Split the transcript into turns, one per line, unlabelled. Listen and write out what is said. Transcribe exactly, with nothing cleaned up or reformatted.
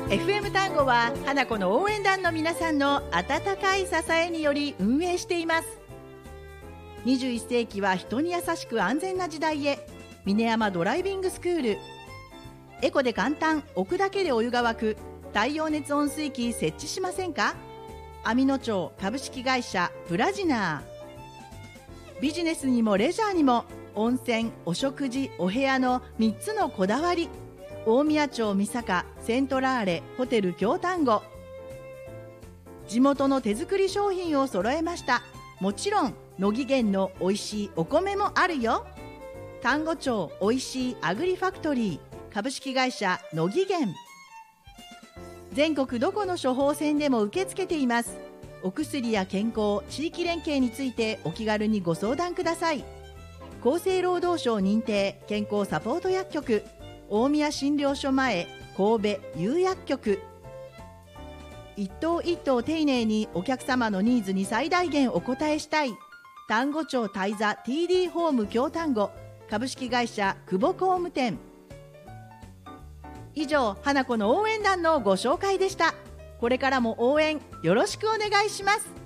エフエム 単語は花子の応援団の皆さんの温かい支えにより運営しています。にじゅういっ世紀は人に優しく安全な時代へ。峰山ドライビングスクール。エコで簡単、置くだけでお湯が沸く太陽熱温水器設置しませんか？網野町株式会社プラジナー。ビジネスにもレジャーにも温泉、お食事、お部屋のみっつのこだわり。大宮町三坂セントラーレホテル京丹後。地元の手作り商品を揃えました。もちろん乃木源のおいしいお米もあるよ。丹後町おいしいアグリファクトリー株式会社乃木源。全国どこの処方箋でも受け付けています。お薬や健康、地域連携についてお気軽にご相談ください。厚生労働省認定健康サポート薬局大宮診療所前神戸有薬局。一頭一頭丁寧にお客様のニーズに最大限お応えしたい丹後町大座 ティーディー ホーム京丹後株式会社久保工務店。以上、花子の応援団のご紹介でした。これからも応援よろしくお願いします。